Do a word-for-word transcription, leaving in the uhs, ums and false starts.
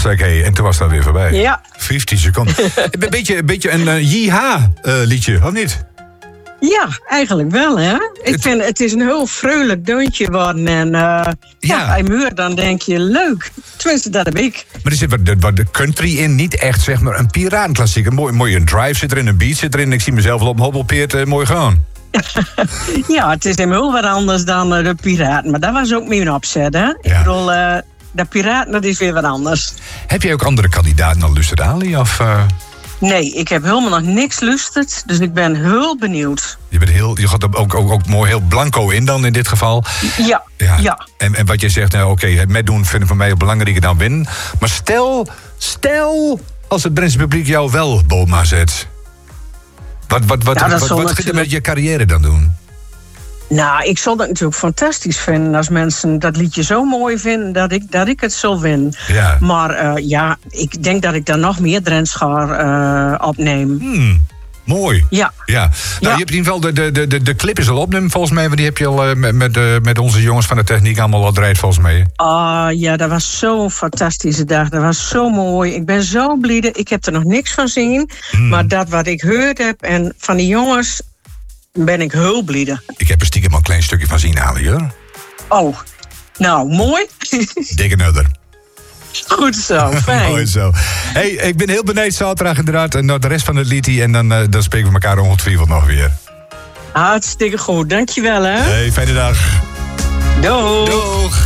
Zeg, hey, en toen was dat weer voorbij. Ja. vijftien seconden. een beetje, een, beetje een uh, J-H-liedje, uh, of niet? Ja, eigenlijk wel, hè? Ik vind het is een heel vrolijk deuntje worden. En uh, ja, ja. bij muur dan denk je, leuk. Tenminste, dat heb ik. Maar er zit wat de, wat de country in, niet echt zeg maar een piratenklassiek. Een mooi, mooi een drive zit erin, een beat zit erin. Ik zie mezelf wel op een hobbelpeert uh, mooi gaan. Ja, het is helemaal wat anders dan uh, de piraten. Maar dat was ook mijn opzet, hè? Ja. Ik bedoel, uh, de piraten, dat is weer wat anders. Heb jij ook andere kandidaten al lusterd, Ali? Of... Uh... Nee, ik heb helemaal nog niks lusterd, dus ik ben heel benieuwd. Je, bent heel, je gaat ook, ook, ook mooi heel blanco in dan in dit geval. Ja, ja. ja. En, en wat jij zegt, nou, oké, okay, het metdoen vind ik voor mij belangrijker dan winnen. Maar stel, stel als het Drentse publiek jou wel Boma zet. Wat, wat, wat, ja, wat, wat, wat gaat je met je carrière dan doen? Nou, ik zal dat natuurlijk fantastisch vinden als mensen dat liedje zo mooi vinden dat ik, dat ik het zal winnen. Ja. Maar uh, ja, ik denk dat ik daar nog meer Drents ga uh, opnemen. Hmm, mooi. Ja. ja. Nou, ja. Je hebt in ieder geval de, de, de, de clip is al opnemen volgens mij, want die heb je al uh, met, met, uh, met onze jongens van de techniek allemaal al draait volgens mij. Ah uh, ja, dat was zo'n fantastische dag. Dat was zo mooi. Ik ben zo blij. Ik heb er nog niks van zien, hmm. maar dat wat ik gehoord heb en van die jongens ben ik heel blij. Ik heb er stiekem al een klein stukje van zien halen, hoor. Oh, nou, mooi. Dikke nudder. Goed zo, fijn. Mooi zo. Hey, ik ben heel benieuwd zaterdag inderdaad. En de rest van het liedje. En dan, uh, dan spreken we elkaar ongetwijfeld nog weer. Hartstikke goed, dankjewel hè. Hey, fijne dag. Doeg. Doeg.